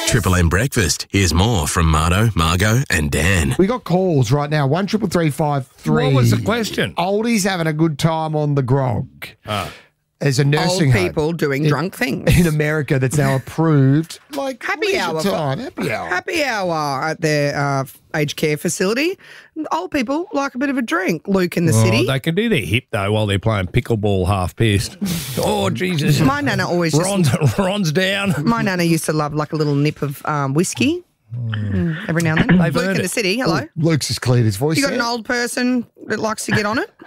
Triple M Breakfast. Here's more from Marto, Margot and Dan. We got calls right now. 133353. What was the question? Oldie's having a good time on the grog. There's a nursing Old home people doing drunk things. in America that's now approved. Like Happy leisure hour. time. Happy hour. Happy hour at their aged care facility. Old people like a bit of a drink. Luke in the city. They can do their hip, though, while they're playing pickleball half pissed. Oh, Jesus. My nana always Ron's down. My nana used to love like a little nip of whiskey every now and then. They've Luke earned in the it. city, hello. Luke's just cleared his voice. You got an there. old person that likes to get on it?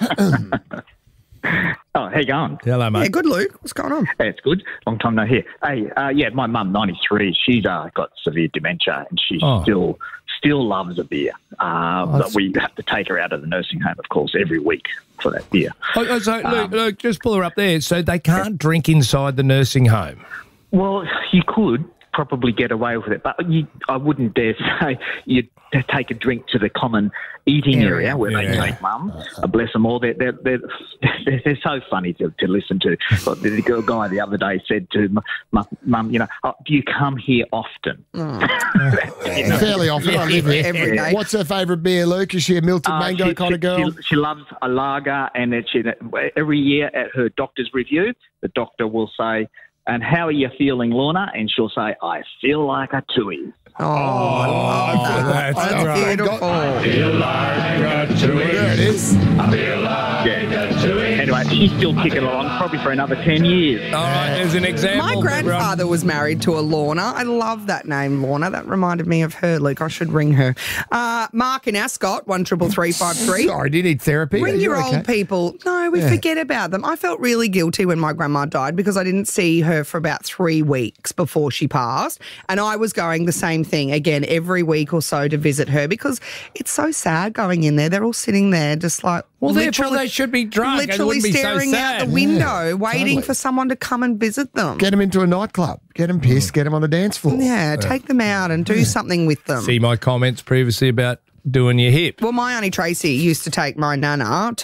Oh, how you going? Hello, mate. Yeah, good, Luke. What's going on? Hey, it's good. Long time no hear. Hey, yeah, my mum, 93, she's got severe dementia and she still loves a beer. But we have to take her out of the nursing home, of course, every week for that beer. So, Luke, just pull her up there. So they can't drink inside the nursing home? Well, you could probably get away with it, but I wouldn't dare say you'd take a drink to the common eating area where they take mum. Bless them all. They're so funny to listen to. But the guy the other day said to mum, do you come here often? Fairly often. I live here. Every day. What's her favourite beer, Luke? Is she a Milton Mango kind of girl? She loves a lager, and every year at her doctor's review, the doctor will say, "And how are you feeling, Lorna?" And she'll say, "I feel like a tui." That's right. Beautiful. There it is. Anyway, she's still kicking along, probably for another 10 years. All right, there's an example. My grandfather was married to a Lorna. I love that name, Lorna. That reminded me of her, Luke. I should ring her. Mark in Ascot, 133353. Sorry, do you need therapy? Ring Are you your okay? old people. No, we forget about them. I felt really guilty when my grandma died because I didn't see her for about 3 weeks before she passed. And I was going the same thing again every week or so to visit her because it's so sad going in there. They're all sitting there just like, Well, therefore they should be drunk. It literally wouldn't be so staring out sad. the window, waiting totally. for someone to come and visit them. Get them into a nightclub. Get them pissed. Get them on the dance floor. Yeah, take them out and do something with them. See my comments previously about doing your hip. Well, my Auntie Tracy used to take my nana